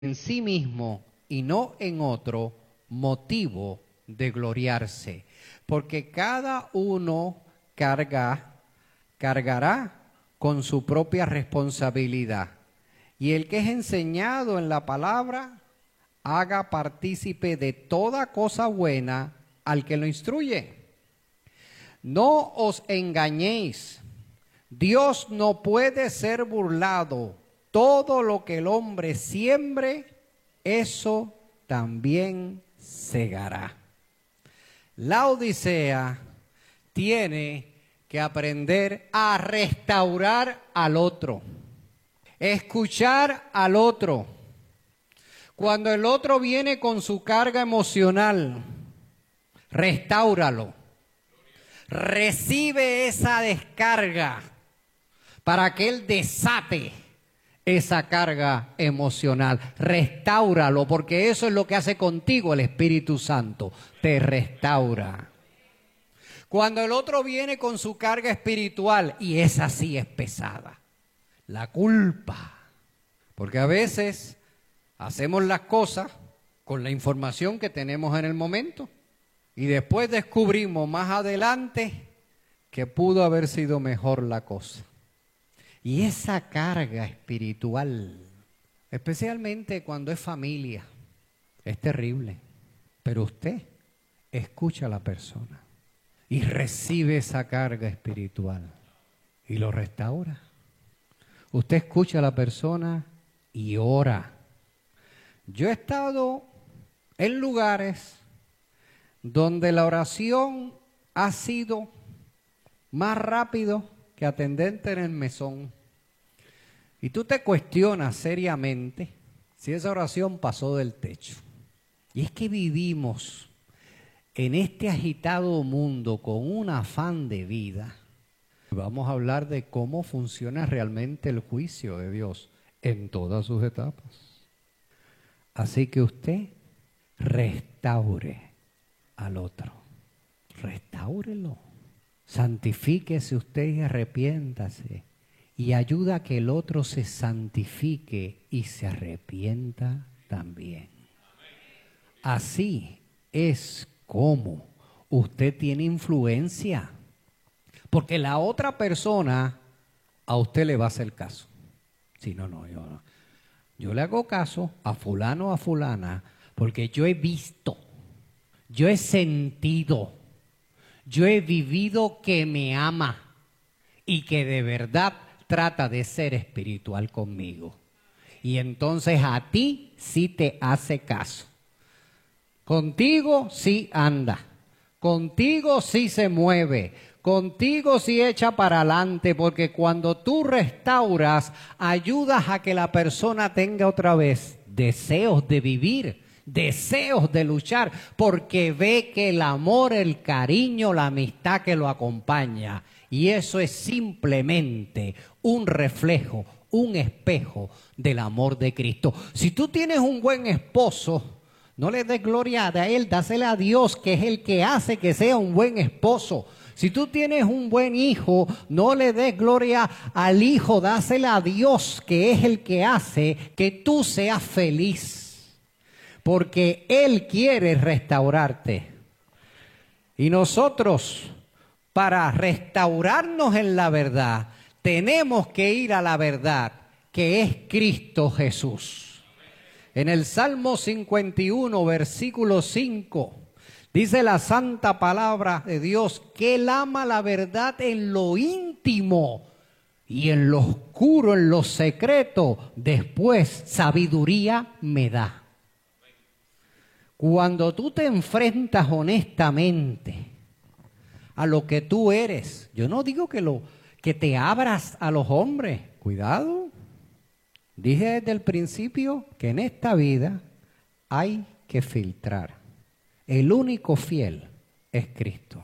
en sí mismo y no en otro motivo de gloriarse, porque cada uno cargará con su propia responsabilidad. Y el que es enseñado en la palabra, haga partícipe de toda cosa buena al que lo instruye. No os engañéis, Dios no puede ser burlado. Todo lo que el hombre siembre, eso también segará. La Odisea tiene que aprender a restaurar al otro, escuchar al otro. Cuando el otro viene con su carga emocional, restáuralo. Recibe esa descarga para que él desate esa carga emocional. Restáuralo, porque eso es lo que hace contigo el Espíritu Santo. Te restaura. Cuando el otro viene con su carga espiritual, y esa sí es pesada, la culpa. Porque a veces hacemos las cosas con la información que tenemos en el momento y después descubrimos más adelante que pudo haber sido mejor la cosa. Y esa carga espiritual, especialmente cuando es familia, es terrible. Pero usted escucha a la persona y recibe esa carga espiritual y lo restaura. Usted escucha a la persona y ora. Yo he estado en lugares donde la oración ha sido más rápido que atendente en el mesón. Y tú te cuestionas seriamente si esa oración pasó del techo. Y es que vivimos en este agitado mundo con un afán de vida. Vamos a hablar de cómo funciona realmente el juicio de Dios en todas sus etapas. Así que usted restaure al otro. Restáurelo. Santifíquese usted y arrepiéntase. Y ayuda a que el otro se santifique y se arrepienta también. Así es como usted tiene influencia. Porque la otra persona a usted le va a hacer caso. Si no, yo no. Yo le hago caso a fulano o a fulana porque yo he visto, yo he sentido, yo he vivido que me ama y que de verdad trata de ser espiritual conmigo. Y entonces a ti sí te hace caso. Contigo sí anda. Contigo sí se mueve. Contigo sí echa para adelante. Porque cuando tú restauras, ayudas a que la persona tenga otra vez deseos de vivir, deseos de luchar. Porque ve que el amor, el cariño, la amistad que lo acompaña. Y eso es simplemente un reflejo, un espejo del amor de Cristo. Si tú tienes un buen esposo, no le des gloria a él, dásela a Dios, que es el que hace que sea un buen esposo. Si tú tienes un buen hijo, no le des gloria al hijo, dásela a Dios, que es el que hace que tú seas feliz. Porque Él quiere restaurarte. Y nosotros, para restaurarnos en la verdad, tenemos que ir a la verdad, que es Cristo Jesús. En el Salmo 51, versículo 5, dice la santa palabra de Dios que Él ama la verdad en lo íntimo y en lo oscuro, en lo secreto, después sabiduría me da. Cuando tú te enfrentas honestamente a lo que tú eres, yo no digo que te abras a los hombres, cuidado. Dije desde el principio que en esta vida hay que filtrar. El único fiel es Cristo.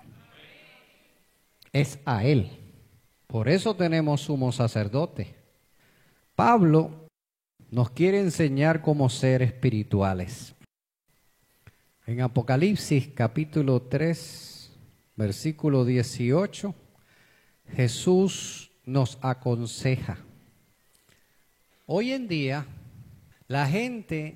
Es a Él. Por eso tenemos sumo sacerdote. Pablo nos quiere enseñar cómo ser espirituales. En Apocalipsis capítulo 3, versículo 18, Jesús nos aconseja. Hoy en día La gente